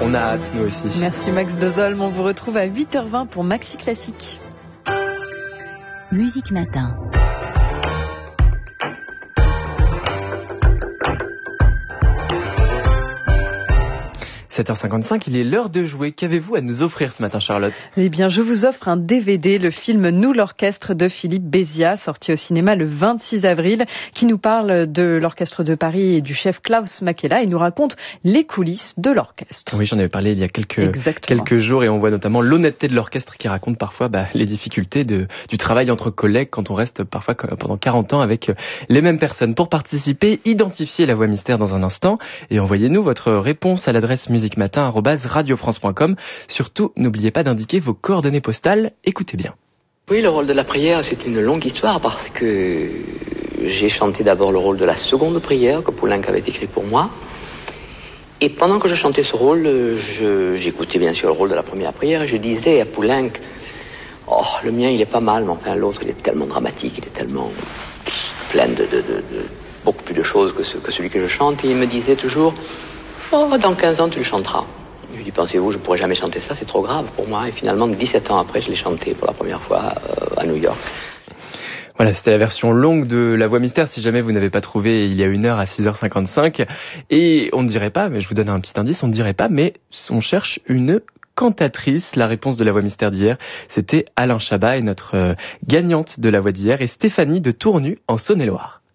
On a hâte, nous aussi. Merci Max Dozolm, on vous retrouve à 8h20 pour Maxi Classique. Musique Matin. 7h55, il est l'heure de jouer. Qu'avez-vous à nous offrir ce matin, Charlotte ? Eh bien, je vous offre un DVD, le film Nous l'Orchestre de Philippe Béziat, sorti au cinéma le 26 avril, qui nous parle de l'Orchestre de Paris et du chef Klaus Makela et nous raconte les coulisses de l'orchestre. Oui, j'en avais parlé il y a quelques jours et on voit notamment l'honnêteté de l'orchestre qui raconte parfois les difficultés du travail entre collègues quand on reste parfois pendant 40 ans avec les mêmes personnes. Pour participer, identifiez la voix mystère dans un instant et envoyez-nous votre réponse à l'adresse musiquematin@radiofrance.com. Surtout, n'oubliez pas d'indiquer vos coordonnées postales. Écoutez bien. Oui, le rôle de la prière, c'est une longue histoire parce que j'ai chanté d'abord le rôle de la seconde prière que Poulenc avait écrit pour moi. Et pendant que je chantais ce rôle, j'écoutais bien sûr le rôle de la première prière et je disais à Poulenc, oh, le mien il est pas mal, mais enfin l'autre il est tellement dramatique, il est tellement plein de beaucoup plus de choses que celui que je chante. Et il me disait toujours, oh, dans 15 ans tu le chanteras. Je lui dis, pensez-vous, je pourrais jamais chanter ça, c'est trop grave pour moi. Et finalement, 17 ans après, je l'ai chanté pour la première fois à New York. Voilà, c'était la version longue de La Voix Mystère. Si jamais vous n'avez pas trouvé il y a 1 heure à 6h55. Et on ne dirait pas, mais je vous donne un petit indice, on ne dirait pas, mais on cherche une cantatrice. La réponse de La Voix Mystère d'hier, c'était Alain Chabat et notre gagnante de La Voix d'hier est Stéphanie de Tournu en Saône-et-Loire.